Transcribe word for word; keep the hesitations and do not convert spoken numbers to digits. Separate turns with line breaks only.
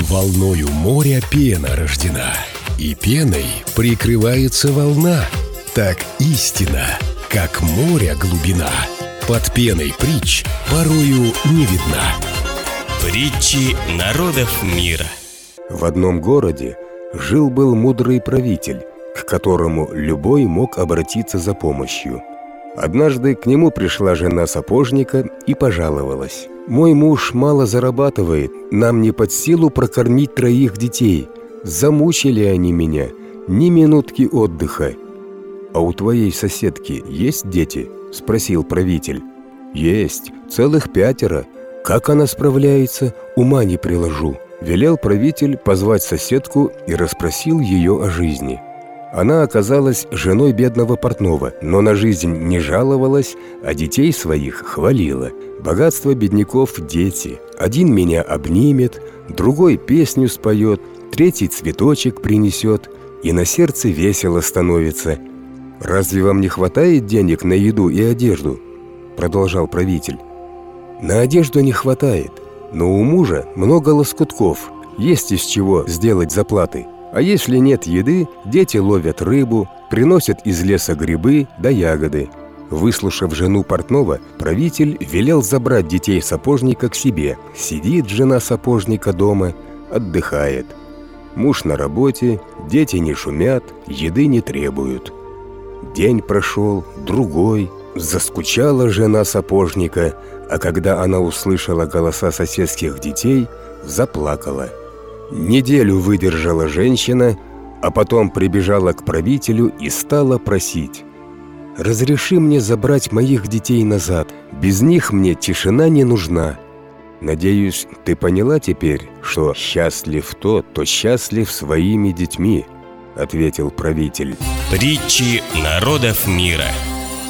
Волною моря пена рождена, и пеной прикрывается волна. Так истина, как море глубина, под пеной притч порою не видна.
Притчи народов мира.
В одном городе жил-был мудрый правитель, к которому любой мог обратиться за помощью. Однажды к нему пришла жена сапожника и пожаловалась: «Мой муж мало зарабатывает, нам не под силу прокормить троих детей. Замучили они меня, ни минутки отдыха». «А у твоей соседки есть дети?» – спросил правитель. «Есть, целых пятеро. Как она справляется, ума не приложу». Велел правитель позвать соседку и расспросил ее о жизни. Она оказалась женой бедного портного, но на жизнь не жаловалась, а детей своих хвалила. Богатство бедняков – дети. Один меня обнимет, другой песню споет, третий цветочек принесет, и на сердце весело становится. «Разве вам не хватает денег на еду и одежду?» – продолжал правитель. «На одежду не хватает, но у мужа много лоскутков, есть из чего сделать заплаты. А если нет еды, дети ловят рыбу, приносят из леса грибы да ягоды». Выслушав жену портного, правитель велел забрать детей сапожника к себе. Сидит жена сапожника дома, отдыхает. Муж на работе, дети не шумят, еды не требуют. День прошел, другой. Заскучала жена сапожника, а когда она услышала голоса соседских детей, заплакала. Неделю выдержала женщина, а потом прибежала к правителю и стала просить: «Разреши мне забрать моих детей назад, без них мне тишина не нужна». «Надеюсь, ты поняла теперь, что счастлив тот, кто счастлив своими детьми», — ответил правитель.
Притчи народов мира.